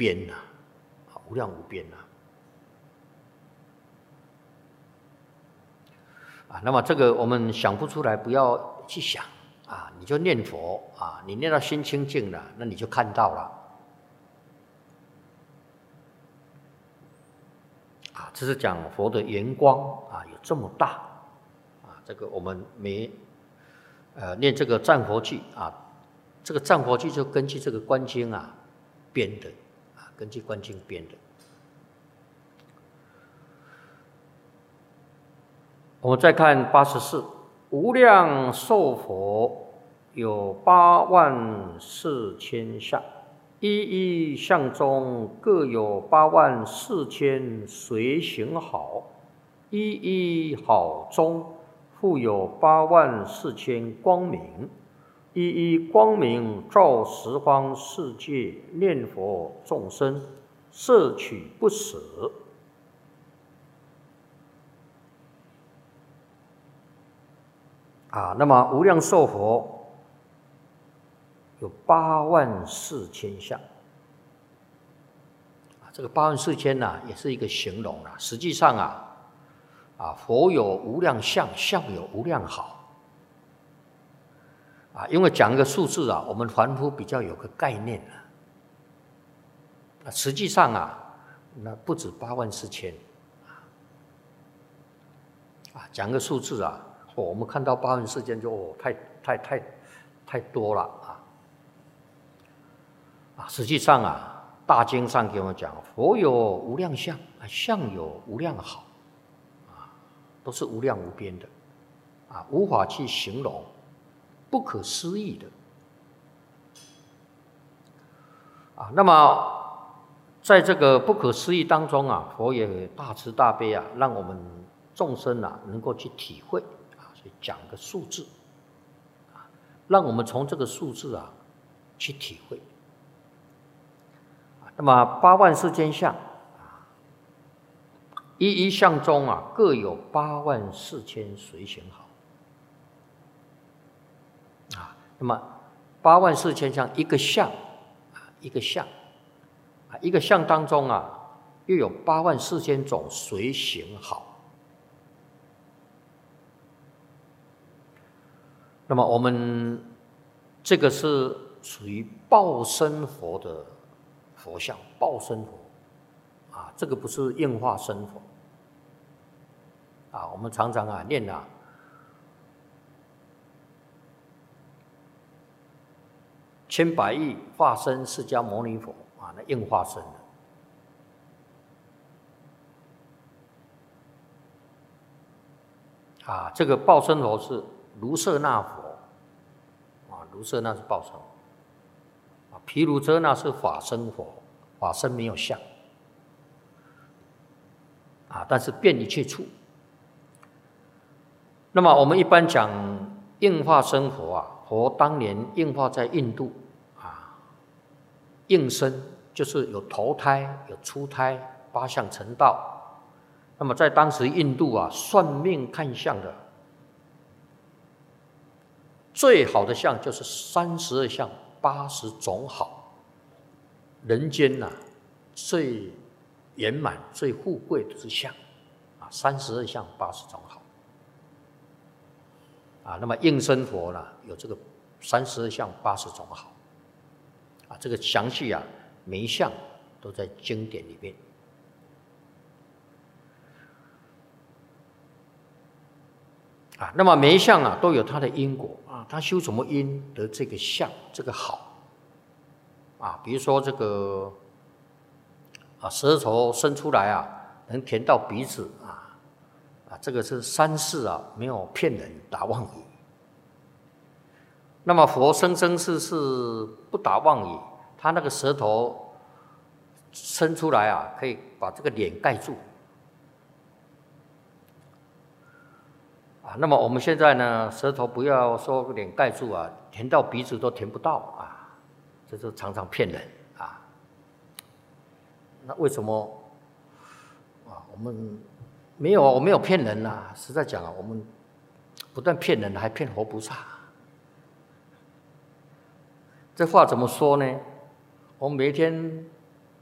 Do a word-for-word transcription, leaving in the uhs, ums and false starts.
边呐、啊，无量无边呐、啊。啊，那么这个我们想不出来，不要去想啊，你就念佛啊，你念到心清净了，那你就看到了。啊，这是讲佛的圆光啊，有这么大啊。这个我们没呃念这个赞佛句啊，这个赞佛句就根据这个观经啊编的啊，根据观经编的。我们再看八十四，无量寿佛有八万四千相。一一相中各有八万四千随行好，一一好中复有八万四千光明，一一光明照十方世界念佛众生，摄取不舍。啊，那么无量寿佛有八万四千相，啊，这个八万四千呢、啊，也是一个形容啊。实际上啊，啊，佛有无量相，相有无量好，啊，因为讲一个数字啊，我们凡夫比较有个概念啊。那实际上啊，那不止八万四千，啊，讲个数字啊，哦，我们看到八万四千就哦，太太太太多了啊。啊，实际上啊，大经上给我们讲，佛有无量相，相有无量好，啊，都是无量无边的，啊，无法去形容，不可思议的，啊，那么在这个不可思议当中啊，佛也大慈大悲啊，让我们众生啊能够去体会啊，所以讲个数字，啊，让我们从这个数字啊去体会。那么八万四千相，一一相中啊，各有八万四千随行好。啊，那么八万四千相，一个相啊，一个相啊，一个相当中啊，又有八万四千种随行好。那么我们这个是属于报身佛的佛像，报身佛啊，这个不是应化身佛啊。我们常常啊念啊，千百亿化身释迦牟尼佛啊，那应化身的啊。这个报身佛是卢舍那佛啊，卢舍那是报身佛。毗卢遮那是法身佛，法身没有相啊，但是遍一切处。那么我们一般讲应化身佛啊，佛当年应化在印度啊，应身就是有投胎、有出胎、八相成道。那么在当时印度啊，算命看相的最好的相就是三十二相。八十种好，人间呐、啊、最圆满、最富贵的之相啊，三十二相八十种好啊。那么应身佛呢，有这个三十二相八十种好啊，这个详细啊，每一项都在经典里面啊。那么每一项啊都有它的因果啊，他修什么因得这个相，这个好啊。比如说这个啊，舌头伸出来啊，能甜到鼻子啊，啊，这个是三世啊没有骗人打妄语。那么佛生生世世不打妄语，他那个舌头伸出来啊，可以把这个脸盖住。啊，那么我们现在呢，舌头不要说脸盖住啊，填到鼻子都填不到啊，这就常常骗人啊。那为什么啊？我们没有，我没有骗人啊。实在讲啊，我们不但骗人，还骗活菩萨。这话怎么说呢？我们每天